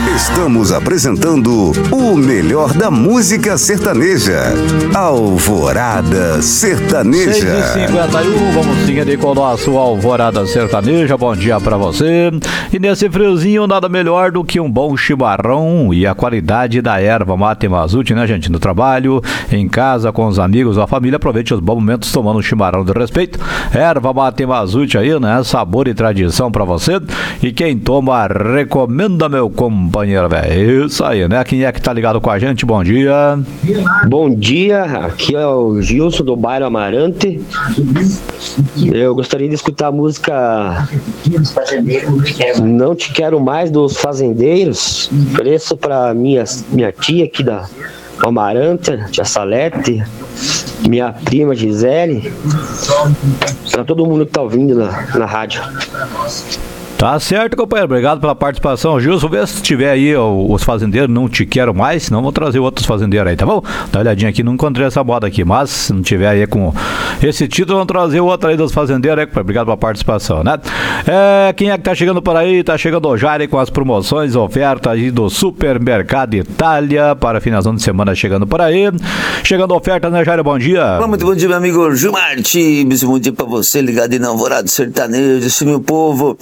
Estamos apresentando o melhor da música sertaneja. Alvorada Sertaneja. 6h51, vamos seguir com o nosso Alvorada Sertaneja. Bom dia pra você. E nesse friozinho, nada melhor do que um bom chimarrão e a qualidade da erva mate Mazute, né, gente? No trabalho, em casa, com os amigos, a família. Aproveite os bons momentos tomando um chimarrão de respeito. Erva mate Mazute aí, né? Sabor e tradição pra você. E quem toma, recomenda, meu companheiro, velho. Isso aí, né? Quem é que tá ligado com a gente? Bom dia. Bom dia, aqui é o Gilson do bairro Amarante. Eu gostaria de escutar a música Não Te Quero Mais dos Fazendeiros. Ofereço pra minha tia aqui da Amarante, tia Salete, minha prima Gisele, pra todo mundo que tá ouvindo na rádio. Tá certo, companheiro. Obrigado pela participação, Gilson. Vê se tiver aí os fazendeiros, Não Te Quero Mais, senão vou trazer outros fazendeiros aí, tá bom? Dá uma olhadinha aqui, não encontrei essa moda aqui, mas se não tiver aí com esse título, vamos trazer outro aí dos fazendeiros aí, obrigado pela participação, né? Quem é que tá chegando por aí? Tá chegando o Jair com as promoções, ofertas aí do Supermercado Itália para finalização de semana chegando por aí. Chegando oferta, né, Jair? Bom dia. Olá, muito bom dia, meu amigo Gilmar Tibes. Bom dia pra você, ligado em Alvorada Sertanejo, esse meu povo.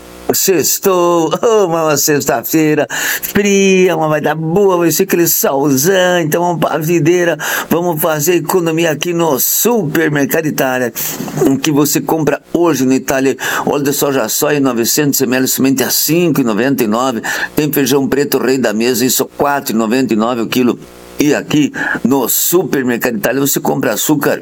Sextou, uma sexta-feira fria, mas vai dar boa, vai ser aquele solzão, então vamos pra videira, vamos fazer economia aqui no Supermercado Itália, que você compra hoje na Itália, óleo de soja soia 900 ml, somente a R$ 5,99, tem feijão preto rei da mesa, isso R$ 4,99 o quilo, e aqui no Supermercado Itália você compra açúcar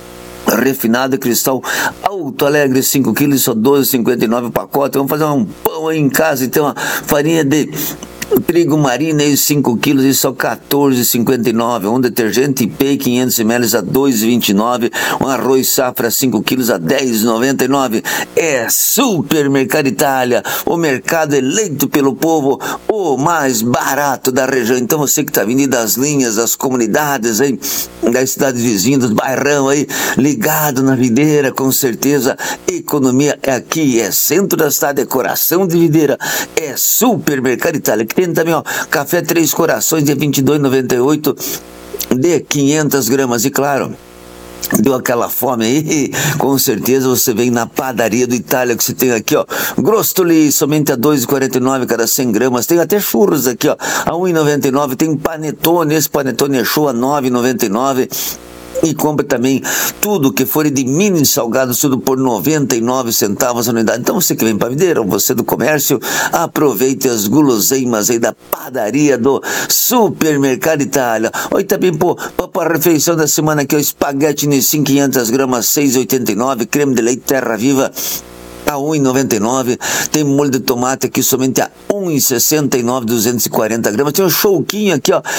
refinado Cristal Alto Alegre 5 quilos, só R$ 12,59 o pacote. Vamos fazer um pão aí em casa, então uma farinha de trigo marina aí 5 quilos e só R$ 14,59. Um detergente IP 500 ml a R$ 2,29. Um arroz safra 5 quilos a R$ 10,99. É Supermercado Itália, o mercado eleito pelo povo, o mais barato da região. Então você que está vindo das linhas, das comunidades aí, das cidades vizinhas, do bairrão aí, ligado na videira, com certeza, economia é aqui, é centro da cidade, é coração de videira, é Supermercado Itália. Tem também, ó, café Três Corações de R$ 22,98 de 500 gramas. E claro, deu aquela fome aí, com certeza você vem na padaria do Itália, que você tem aqui, ó, Grostoli, somente a R$ 2,49 cada 100 gramas, tem até churros aqui, ó, a R$ 1,99, tem panetone, esse panetone é show a R$ 9,99, e compra também tudo que for de mini salgados, tudo por 99 centavos a unidade. Então você que vem para videira, você do comércio, aproveite as guloseimas aí da padaria do Supermercado Itália. Oi, também, pô, para a refeição da semana aqui, o espaguete Nissin 500 gramas, 6,89, creme de leite Terra Viva a R$ 1,99, tem molho de tomate aqui somente a R$ 1,69, 240 gramas, tem um chouquinho aqui, ó,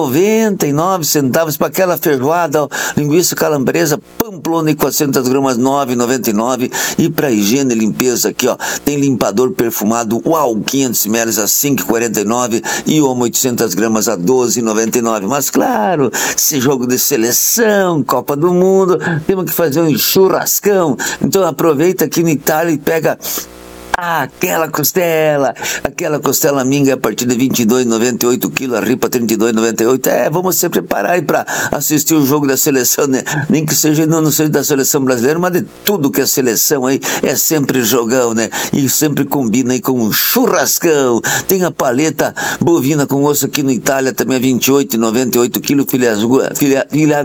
99 centavos para aquela feijoada, ó, linguiça calabresa Pamplona e 400 gramas, 9,99, e para higiene e limpeza aqui, ó, tem limpador perfumado Uau 500 ml a 5,49 e Omo 800 gramas a 12,99, mas claro, esse jogo de seleção, Copa do Mundo, temos que fazer um churrascão, então aproveita aqui na Itália e pega aquela costela minga a partir de 22,98 kg, a ripa 32,98. Vamos se preparar aí para assistir o jogo da seleção, né? Nem que seja, não seja da seleção brasileira, mas de tudo que é seleção aí, é sempre jogão, né? E sempre combina aí com um churrascão. Tem a paleta bovina com osso aqui na Itália, também a 28,98 kg, filha